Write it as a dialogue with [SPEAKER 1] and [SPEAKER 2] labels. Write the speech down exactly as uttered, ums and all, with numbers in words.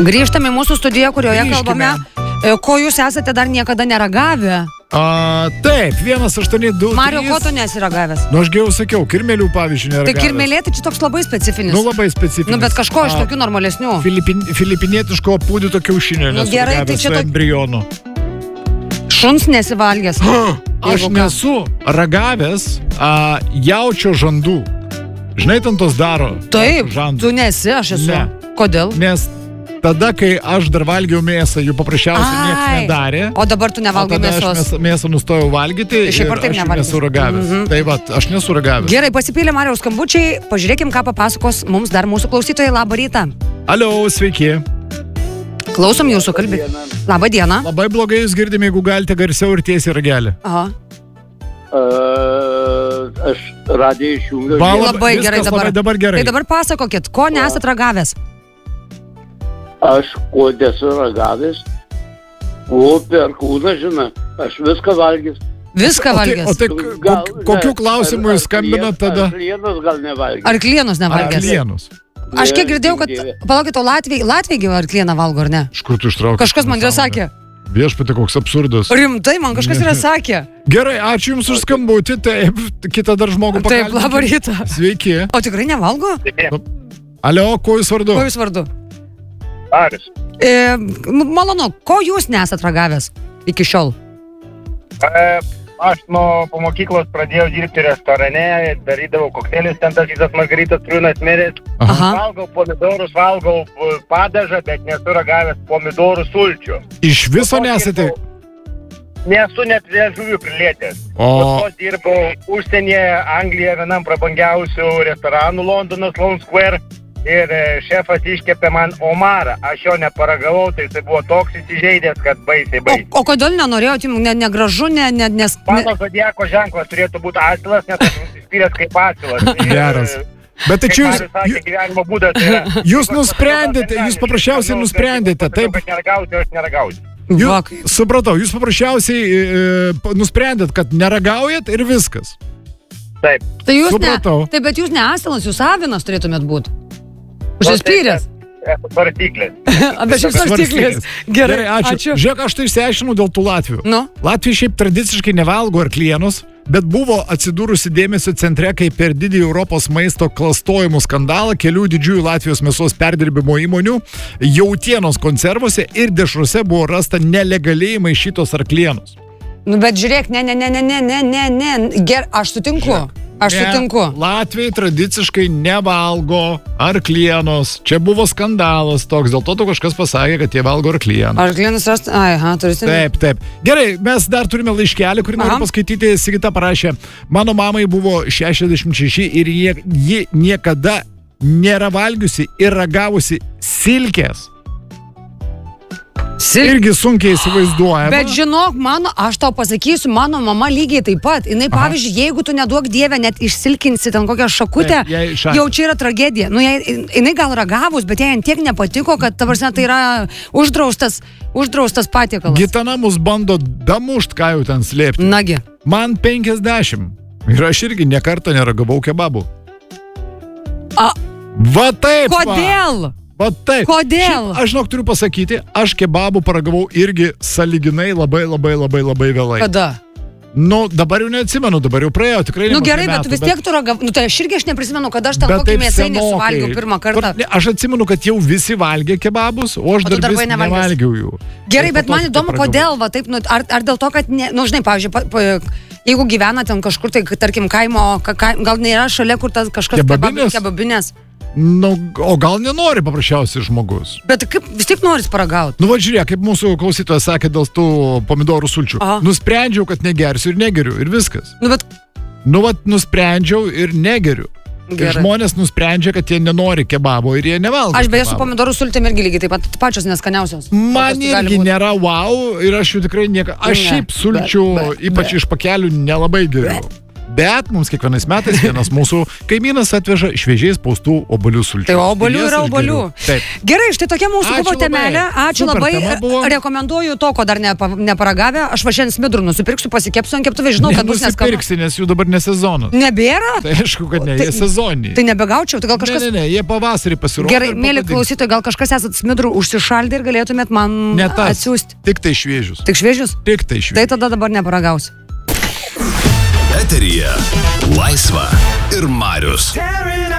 [SPEAKER 1] Grįžtame į mūsų studiją, kurioje
[SPEAKER 2] Grįžkime.
[SPEAKER 1] kalbame, ko jūs esate dar niekada neragavę.
[SPEAKER 2] A, taip, vienas aštuoni du.
[SPEAKER 1] Mario, ko tu nesi ragavęs?
[SPEAKER 2] Nu, aš jau sakiau, kirmėlių pavyzdžiui neragavęs.
[SPEAKER 1] Tai kirmėlė, tai čia toks labai specifinis.
[SPEAKER 2] Nu, labai specifinis.
[SPEAKER 1] Nu, bet kažko iš tokių normalesnių.
[SPEAKER 2] Filipin, filipinietiško pūdyto kiaušinio
[SPEAKER 1] Nu,
[SPEAKER 2] nesu
[SPEAKER 1] gerai, tai
[SPEAKER 2] ragavęs
[SPEAKER 1] čia
[SPEAKER 2] su
[SPEAKER 1] to-
[SPEAKER 2] embrionu.
[SPEAKER 1] Šuns nesivalgęs.
[SPEAKER 2] Aš
[SPEAKER 1] Jeigu ką.
[SPEAKER 2] nesu ragavęs a, jaučio žandų. Žinai, ten tos daro.
[SPEAKER 1] Taip,
[SPEAKER 2] žandų.
[SPEAKER 1] tu nesi, aš esu.
[SPEAKER 2] Ne.
[SPEAKER 1] Kodėl?
[SPEAKER 2] Nes tada, kai aš dar valgiau mėsą, jų paprasčiausiai niekas
[SPEAKER 1] Ai.
[SPEAKER 2] nedarė.
[SPEAKER 1] O dabar tu
[SPEAKER 2] O
[SPEAKER 1] nevalgai
[SPEAKER 2] tada aš
[SPEAKER 1] mėsos.
[SPEAKER 2] mėsą, mėsą nustojau valgyti
[SPEAKER 1] Tai šiaip
[SPEAKER 2] ir
[SPEAKER 1] ar taip
[SPEAKER 2] aš jų
[SPEAKER 1] nevalgysi.
[SPEAKER 2] nesu ragavęs.
[SPEAKER 1] Mhm.
[SPEAKER 2] Tai va, aš nesu ragavęs.
[SPEAKER 1] Gerai, pasipylė Mariaus skambučiai. Pažiūrėkim, ką papasakos mums dar mūsų klausytojai. Labą rytą.
[SPEAKER 2] Alio, sveiki.
[SPEAKER 1] Klausom jūsų kalbį. Labą dieną.
[SPEAKER 2] Labai blogai jūs girdime, jeigu galite garsiau ir tiesiai ragelį.
[SPEAKER 1] Aha.
[SPEAKER 3] Uh, aš radiją išjungiau.
[SPEAKER 2] Va,
[SPEAKER 1] Labai
[SPEAKER 2] viskas
[SPEAKER 1] gerai dabar.
[SPEAKER 2] labai dabar gerai.
[SPEAKER 1] Tai dabar pasakokit, ko nesat ragavęs?
[SPEAKER 3] Aš ko nesu ragavęs, o per kūną, žinai, aš viską valgys.
[SPEAKER 1] Viską
[SPEAKER 2] O tai,
[SPEAKER 1] valgęs.
[SPEAKER 2] o tai kok, kokiu klausimu jūs skambinat tada?
[SPEAKER 3] Ar klienas gal nevalgys.
[SPEAKER 1] Ar klienus
[SPEAKER 2] Ar
[SPEAKER 1] nevalgęs?
[SPEAKER 2] klienus?
[SPEAKER 1] Aš kiek girdėjau, kad, palaukit, o Latvijai, Latvijai ar klieną valgo, ar ne?
[SPEAKER 2] Iš kur tu ištraukai?
[SPEAKER 1] Kažkas man yra sakė.
[SPEAKER 2] Viešpatė, koks absurdas.
[SPEAKER 1] Rimtai, man kažkas yra sakė.
[SPEAKER 2] Gerai, ačiū Jums už skambutį. Taip, kitą dar žmogų
[SPEAKER 1] Taip,
[SPEAKER 2] pakalbinkim.
[SPEAKER 1] labą rytą.
[SPEAKER 2] Sveiki.
[SPEAKER 1] O tikrai nevalgo?
[SPEAKER 2] Alio, kuo Jūs vardu?
[SPEAKER 1] Ko jūs vardu?
[SPEAKER 4] Aris.
[SPEAKER 1] E, malonu, ko jūs nesat ragavęs iki šiol?
[SPEAKER 4] E, aš nuo po mokyklos pradėjau dirbti restorane, darydavau kokteilius, ten tas visas margaritas triūnas mirės.
[SPEAKER 1] Aha.
[SPEAKER 4] Valgau pomidorus, valgau e, padažą, bet nesu ragavęs pomidorų sulčių.
[SPEAKER 2] Iš viso nesate.
[SPEAKER 4] Nesu net prie žuvių prilietęs.
[SPEAKER 2] O,
[SPEAKER 4] Po to dirbau užsienyje, Anglijoje, vienam prabangiausių restoranų Londono Sloane Square. Ir e, šefas iškepė man omarą. Aš jo neparagavau, tai jis buvo toks įsižeidęs, kad baisiai
[SPEAKER 1] O,
[SPEAKER 4] baisiai.
[SPEAKER 1] o kodėl nenorėjot, jums ne, negražu, ne, ne, nes... Ne,
[SPEAKER 4] Mano zodiako ženklas turėtų būti asilas, nes aš užsispyręs kaip asilas. Ir,
[SPEAKER 2] Geras.
[SPEAKER 4] e,
[SPEAKER 2] bet tai
[SPEAKER 4] kaip
[SPEAKER 2] čia jūs,
[SPEAKER 4] Marius sakė, gyvenimo būdas yra.
[SPEAKER 2] jūs nusprendėte, jūs paprasčiausiai nusprendėte, taip?
[SPEAKER 4] Bet neragauti, aš neragausiu.
[SPEAKER 1] va,
[SPEAKER 2] Jūs, supratau, jūs paprasčiausiai e, pa- nusprendėt, kad neragaujat ir viskas.
[SPEAKER 4] Taip.
[SPEAKER 1] tai jūs ne,
[SPEAKER 2] supratau.
[SPEAKER 1] tai bet jūs ne asilas, jūs avinas turėtumėt būti. Užsispyręs.
[SPEAKER 4] Esu svarstyklės.
[SPEAKER 1] Bet šiaip svarstyklis. Gerai,
[SPEAKER 2] ačiū.
[SPEAKER 1] ačiū.
[SPEAKER 2] Žiūrėk, aš tai išsiaiškinau dėl tų Latvių.
[SPEAKER 1] Nu,
[SPEAKER 2] Latvija šiaip tradiciškai nevalgo arklienos, bet buvo atsidūrusi dėmesio centre, kai per didį Europos maisto klastojimų skandalą kelių didžiųjų Latvijos mėsos perdirbimo įmonių jautienos konservose ir dešruose buvo rasta nelegaliai maišytos arklienos.
[SPEAKER 1] nu, bet žiūrėk, ne, ne, ne, ne, ne, ne, ne, ne. Ger, aš sutinku. Aš
[SPEAKER 2] Ne,
[SPEAKER 1] sutinku.
[SPEAKER 2] Latvijai tradiciškai nevalgo arklienos. Čia buvo skandalas toks, dėl to tu kažkas pasakė, kad jie valgo arklieną.
[SPEAKER 1] Ar klientas rast... Ai, ha, turisi.
[SPEAKER 2] Taip, taip. Gerai, mes dar turime laiškelį, kurį noriu
[SPEAKER 1] Aha.
[SPEAKER 2] paskaityti. Sigita parašė, mano mamai buvo šešiasdešimt šeši ir jie, ji niekada nėra valgiusi ir ragavusi silkės.
[SPEAKER 1] Sil...
[SPEAKER 2] Irgi sunkiai įsivaizduojama.
[SPEAKER 1] Bet žinok, mano, aš tau pasakysiu, mano mama lygiai taip pat. Jis, pavyzdžiui, jeigu tu neduok dievę, net išsilkinsi ten kokią šakutę,
[SPEAKER 2] Taip, jai šakės.
[SPEAKER 1] jau čia yra tragedija. Nu, jinai gal ragavus, bet jai tiek nepatiko, kad, ta prasme, tai yra uždraustas, uždraustas patiekalas.
[SPEAKER 2] Gitana mus bando damušt, ką jau ten slėpti.
[SPEAKER 1] Nagi.
[SPEAKER 2] Man penkiasdešimt. Ir aš irgi nekartą neragavau kebabų.
[SPEAKER 1] A,
[SPEAKER 2] Va taip! va.
[SPEAKER 1] kodėl?
[SPEAKER 2] Va taip.
[SPEAKER 1] Kodėl?
[SPEAKER 2] Šiaip, aš žinok, turiu pasakyti, aš kebabų paragavau irgi saliginai labai, labai, labai, labai vėlai.
[SPEAKER 1] Kada?
[SPEAKER 2] Nu, dabar jau neatsimenu, dabar jau praėjo, tikrai
[SPEAKER 1] Nu
[SPEAKER 2] nemažai
[SPEAKER 1] gerai, bet
[SPEAKER 2] metų,
[SPEAKER 1] vis tiek tu ragavai. Nu tai aš irgi aš neprisimenu, kad aš ten
[SPEAKER 2] bet
[SPEAKER 1] kokį
[SPEAKER 2] taip
[SPEAKER 1] mėsainį
[SPEAKER 2] senokai.
[SPEAKER 1] suvalgiau pirmą kartą.
[SPEAKER 2] Kur- ne, Aš atsimenu, kad jau visi valgė kebabus, o aš
[SPEAKER 1] O tu
[SPEAKER 2] dar
[SPEAKER 1] dar
[SPEAKER 2] vis
[SPEAKER 1] buvai nevalgęs.
[SPEAKER 2] nevalgiau jų.
[SPEAKER 1] Gerai,
[SPEAKER 2] Ir
[SPEAKER 1] bet
[SPEAKER 2] po to
[SPEAKER 1] man
[SPEAKER 2] tik
[SPEAKER 1] įdomu,
[SPEAKER 2] paragavau.
[SPEAKER 1] kodėl, va taip, nu, ar, ar dėl to, kad, ne, nu, žinai, pavyzdžiui, pa, pa, jeigu gyvena ten kažkur, tai, tarkim, kaimo, ka, ka, gal nėra šalia, kur tas kažkas
[SPEAKER 2] Kebabinės?
[SPEAKER 1] kebabinės.
[SPEAKER 2] Nu, o gal nenori paprasčiausiai žmogus.
[SPEAKER 1] Bet kaip vis tiek noris paragauti?
[SPEAKER 2] Nu, va žiūrėk, kaip mūsų klausytojas sakė dėl tų pomidorų sulčių.
[SPEAKER 1] Aha.
[SPEAKER 2] Nusprendžiau, kad negersiu ir negeriu ir viskas.
[SPEAKER 1] Nu, bet
[SPEAKER 2] Nu, va, nusprendžiau ir negeriu. Ir
[SPEAKER 1] Gerai.
[SPEAKER 2] žmonės nusprendžia, kad jie nenori kebabo ir jie nevalgo.
[SPEAKER 1] aš beje su
[SPEAKER 2] kebabo.
[SPEAKER 1] pomidorų sultėm irgi lygiai taip pat pačios neskaniausios.
[SPEAKER 2] Man
[SPEAKER 1] Kokios tai gali
[SPEAKER 2] irgi
[SPEAKER 1] būt.
[SPEAKER 2] nėra wow ir aš jų tikrai nieka. Aš
[SPEAKER 1] Ne,
[SPEAKER 2] šiaip sulčių,
[SPEAKER 1] bet- bet-
[SPEAKER 2] ypač
[SPEAKER 1] bet.
[SPEAKER 2] iš pakelių, nelabai geriu. Bet mums kiekvienais metais vienas mūsų kaimynas atveža šviežiai spaustų obuolių sulčių.
[SPEAKER 1] Tai obuolių yra obuolių.
[SPEAKER 2] Taip.
[SPEAKER 1] Gerai, štai tokia mūsų
[SPEAKER 2] Ačiū
[SPEAKER 1] buvo
[SPEAKER 2] labai.
[SPEAKER 1] temelė. Ačiū
[SPEAKER 2] Super
[SPEAKER 1] labai.
[SPEAKER 2] tema buvo.
[SPEAKER 1] Rekomenduoju to, ko dar nepa, neparagavę. Aš va šiandien smidrų nusipirksiu, pasikepsiu ant keptuvės. Žinau, kad bus neskanu.
[SPEAKER 2] Nenusipirksi, nes jų dabar nesezonas.
[SPEAKER 1] Nebėra?
[SPEAKER 2] Tai aišku, kad ne,
[SPEAKER 1] Tai-
[SPEAKER 2] jie sezoniniai.
[SPEAKER 1] Tai nebegaučiau, tai gal kažkas...
[SPEAKER 2] Ne, ne, ne, jie pavasarį pasirodo.
[SPEAKER 1] Gerai,
[SPEAKER 2] ir
[SPEAKER 1] mėly
[SPEAKER 2] papadings.
[SPEAKER 1] klausytojai, gal kažkas esat smidrų užsišaldę ir galėtumėt man
[SPEAKER 2] Ne tas.
[SPEAKER 1] atsiųsti.
[SPEAKER 2] Tik tai šviežius.
[SPEAKER 1] Tik šviežius?
[SPEAKER 2] Tik tai
[SPEAKER 1] Tai
[SPEAKER 2] šviežius.
[SPEAKER 1] tada dabar neparagausiu.
[SPEAKER 5] Eteryje Laisva ir Marius.